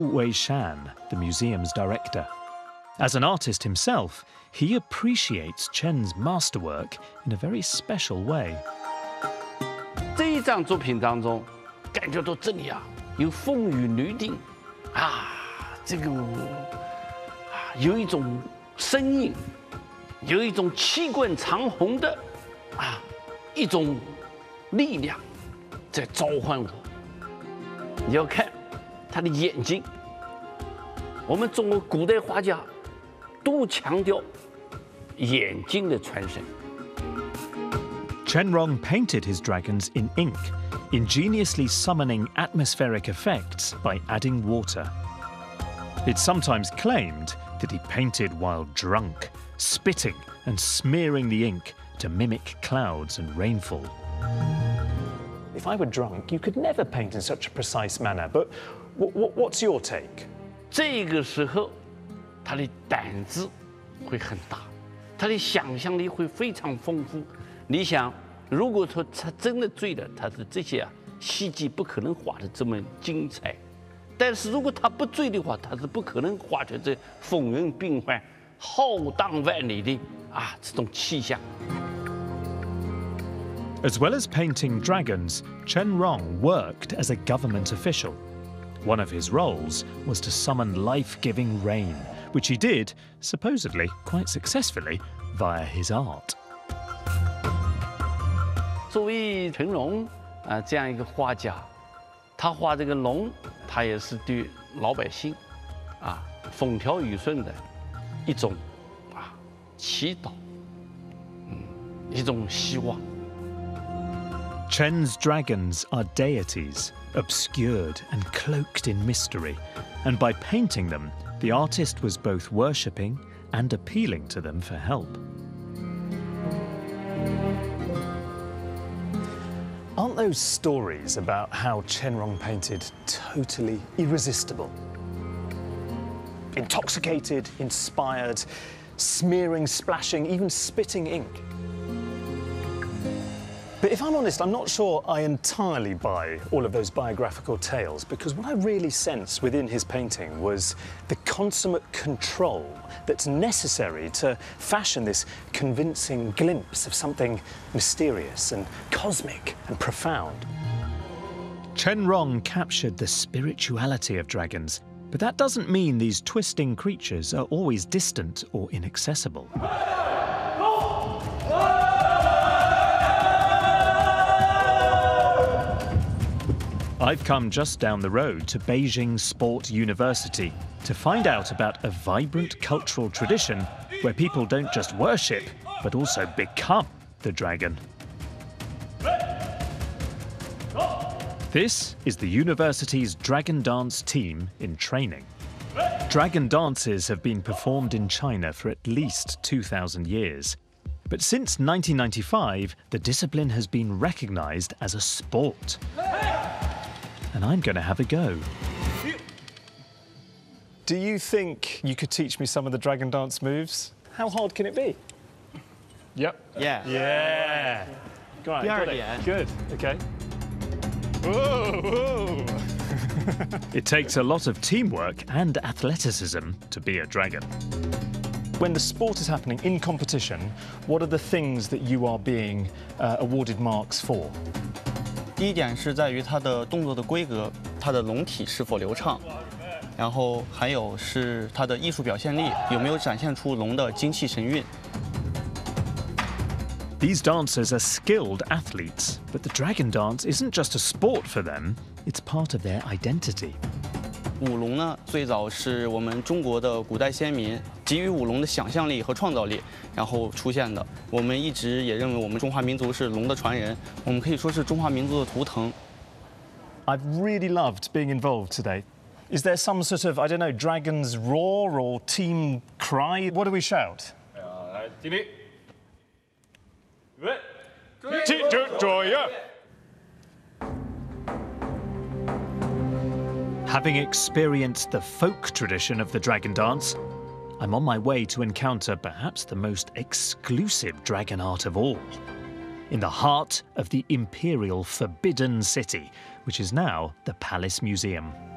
Wei Shan, the museum's director. As an artist himself, he appreciates Chen's masterwork in a very special way. 这一张作品当中，感觉到这里啊有风雨雷电，这个有一种身影，有一种气贯长虹的一种力量在召唤我。你要看他的眼睛，我们中国古代画家都强调眼睛的传神。 Chen Rong painted his dragons in ink, ingeniously summoning atmospheric effects by adding water. It's sometimes claimed that he painted while drunk, spitting and smearing the ink to mimic clouds and rainfall. If I were drunk, you could never paint in such a precise manner, but what's your take? 这个时候，他的胆子会很大，他的想象力会非常丰富。你想，如果说他真的醉了，他的这些戏剧不可能画的这么精彩。但是如果他不醉的话，他是不可能画出这风云变幻、浩荡万里的这种气象。 As well as painting dragons, Chen Rong worked as a government official. One of his roles was to summon life-giving rain, which he did, supposedly quite successfully, via his art. 作为陈荣这样一个画家，他画这个龙，他也是对老百姓风调雨顺的一种祈祷，一种希望。 Chen's dragons are deities, obscured and cloaked in mystery, and by painting them, the artist was both worshipping and appealing to them for help. Aren't those stories about how Chen Rong painted totally irresistible? Intoxicated, inspired, smearing, splashing, even spitting ink. But if I'm honest, I'm not sure I entirely buy all of those biographical tales, because what I really sense within his painting was the consummate control that's necessary to fashion this convincing glimpse of something mysterious and cosmic and profound. Chen Rong captured the spirituality of dragons, but that doesn't mean these twisting creatures are always distant or inaccessible. I've come just down the road to Beijing Sport University to find out about a vibrant cultural tradition where people don't just worship, but also become the dragon. This is the university's dragon dance team in training. Dragon dances have been performed in China for at least 2,000 years. But since 1995, the discipline has been recognized as a sport. And I'm going to have a go. Do you think you could teach me some of the dragon dance moves? How hard can it be? Yep. Yeah. Yeah. Go on, got it. Good. Okay. Whoa, whoa. It takes a lot of teamwork and athleticism to be a dragon. When the sport is happening in competition, what are the things that you are being awarded marks for? 第一点是在于它的动作的规格，它的龙体是否流畅，然后还有是它的艺术表现力有没有展现出龙的精气神韵。 These dancers are skilled athletes, but the dragon dance isn't just a sport for them, it's part of their identity. 舞龙呢，最早是我们中国的古代先民给予舞龙的想象力和创造力，然后出现的。我们一直也认为我们中华民族是龙的传人，我们可以说是中华民族的图腾。 I've really loved being involved today. Is there some sort of, I don't know, dragon's roar or team cry? What do we shout? 敬礼，记住左右。 Having experienced the folk tradition of the dragon dance, I'm on my way to encounter perhaps the most exclusive dragon art of all, in the heart of the imperial Forbidden City, which is now the Palace Museum.